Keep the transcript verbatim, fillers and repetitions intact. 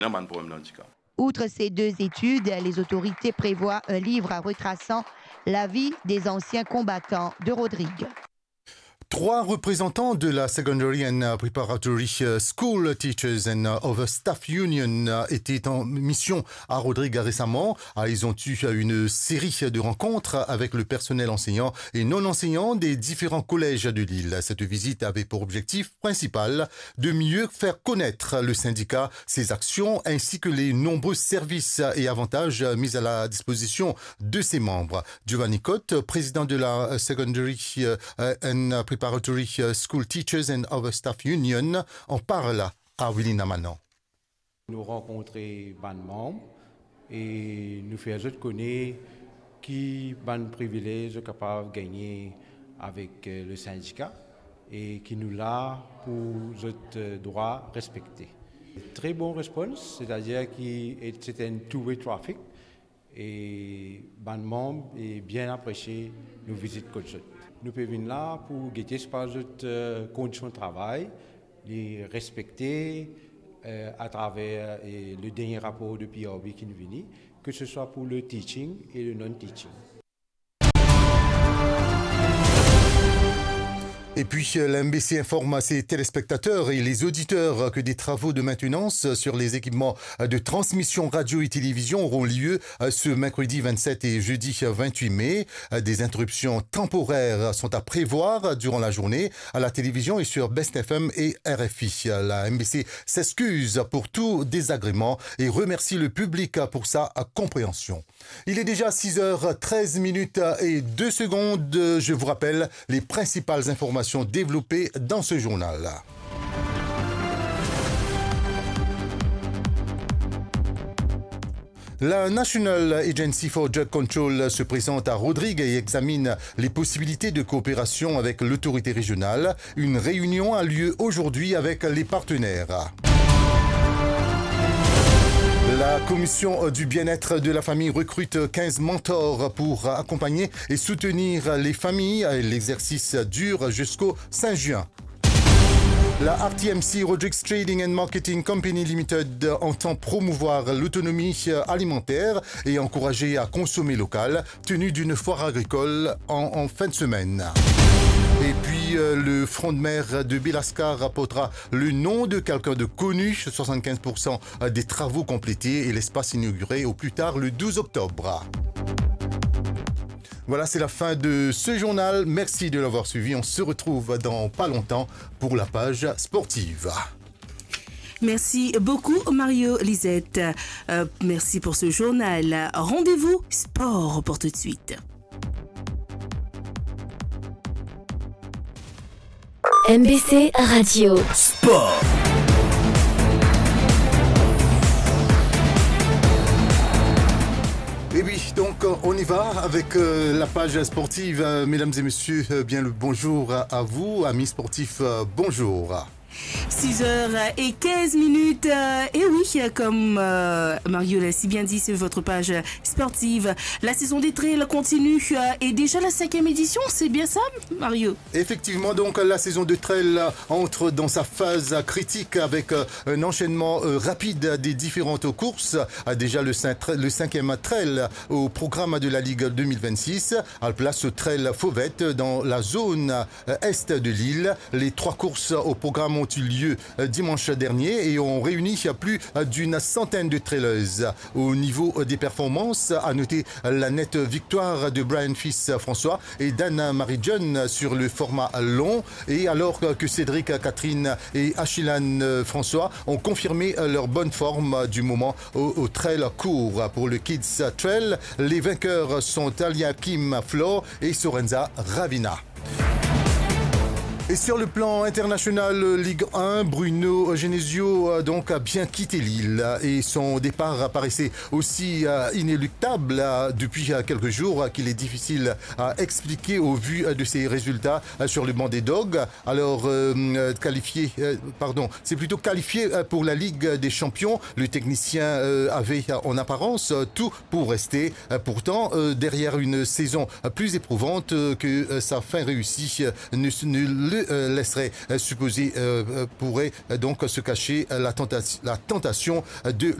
Outre ces deux études, les autorités prévoient un livre retraçant la vie des anciens combattants de Rodrigue. Trois représentants de la Secondary and Preparatory School Teachers and of Staff Union étaient en mission à Rodrigue récemment. Ils ont eu une série de rencontres avec le personnel enseignant et non enseignant des différents collèges de l'île. Cette visite avait pour objectif principal de mieux faire connaître le syndicat, ses actions ainsi que les nombreux services et avantages mis à la disposition de ses membres. Giovanni Cotte, président de la Secondary and Preparatory School Teachers and Other Staff Union, en parle à Willy Namanon. Nous rencontrer ban membres et nous faire connaître qui ban privilèges capable de gagner avec le syndicat et qui nous l'a pour notre droit respecté. Très bon réponse, c'est-à-dire que c'est un two-way traffic et ban membre est bien apprécié nos visites comme ça. Nous pouvons venir là pour guetter par notre conditions de travail, les respecter euh, à travers euh, le dernier rapport de P R B qui nous vient, que ce soit pour le teaching et le non-teaching. Et puis, l'M B C informe ses téléspectateurs et les auditeurs que des travaux de maintenance sur les équipements de transmission radio et télévision auront lieu ce mercredi vingt-sept et jeudi vingt-huit mai. Des interruptions temporaires sont à prévoir durant la journée à la télévision et sur Best F M et R F I. La M B C s'excuse pour tout désagrément et remercie le public pour sa compréhension. Il est déjà six heures treize minutes et deux secondes. Je vous rappelle les principales informations développées dans ce journal. La National Agency for Drug Control se présente à Rodrigue et examine les possibilités de coopération avec l'autorité régionale. Une réunion a lieu aujourd'hui avec les partenaires. La commission du bien-être de la famille recrute quinze mentors pour accompagner et soutenir les familles. L'exercice dure jusqu'au cinq juin. La R T M C Rodrigues Trading and Marketing Company Limited entend promouvoir l'autonomie alimentaire et encourager à consommer local, tenue d'une foire agricole en, en fin de semaine. Et puis, euh, le front de mer de Bilasca rapportera le nom de quelqu'un de connu, soixante-quinze pour cent des travaux complétés et l'espace inauguré au plus tard le douze octobre. Voilà, c'est la fin de ce journal. Merci de l'avoir suivi. On se retrouve dans pas longtemps pour la page sportive. Merci beaucoup Mario Lisette. Euh, merci pour ce journal. Rendez-vous sport pour tout de suite. M B C Radio Sport. Et oui, donc on y va avec euh, la page sportive. Euh, mesdames et messieurs, euh, bien le bonjour à, à vous, amis sportifs, euh, bonjour. six heures quinze minutes. Et oui, comme euh, Mario l'a si bien dit sur votre page sportive, la saison des trails continue et déjà la cinquième édition, c'est bien ça, Mario? Effectivement, donc la saison de trail entre dans sa phase critique avec un enchaînement rapide des différentes courses. Déjà le, le cinquième trail au programme de la Ligue deux mille vingt-six, à place trail Fauvette dans la zone est de l'île. Les trois courses au programme ont eu lieu dimanche dernier et ont réuni plus d'une centaine de trailers. Au niveau des performances, à noter la nette victoire de Brian Fils-François et d'Anna-Marie John sur le format long, et alors que Cédric Catherine et Achilane François ont confirmé leur bonne forme du moment au, au trail court. Pour le Kids Trail, les vainqueurs sont Alia Kim Flor et Sorenza Ravina. Et sur le plan international, Ligue un, Bruno Genesio donc a bien quitté l'île et son départ paraissait aussi inéluctable depuis quelques jours qu'il est difficile à expliquer au vu de ses résultats sur le banc des Dogs. Alors euh, qualifié, euh, pardon, c'est plutôt qualifié pour la Ligue des Champions. Le technicien euh, avait en apparence tout pour rester. Pourtant, euh, derrière une saison plus éprouvante que sa fin réussie ne, ne ne laisserait supposer pourrait donc se cacher la tentation, la tentation de